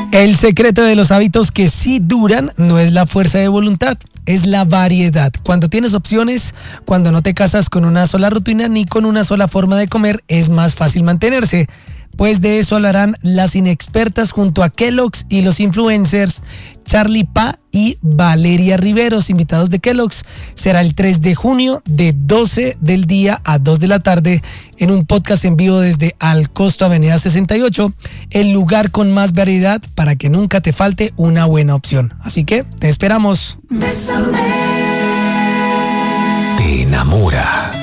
El secreto de los hábitos que sí duran no es la fuerza de voluntad, es la variedad. Cuando tienes opciones, cuando no te casas con una sola rutina ni con una sola forma de comer, es más fácil mantenerse. Pues de eso hablarán las inexpertas junto a Kellogg's y los influencers Charlie Pa y Valeria Riveros, invitados de Kellogg's. Será el 3 de junio de 12 del día a 2 de la tarde en un podcast en vivo desde Al Costo Avenida 68, el lugar con más variedad para que nunca te falte una buena opción. Así que te esperamos. Te enamora.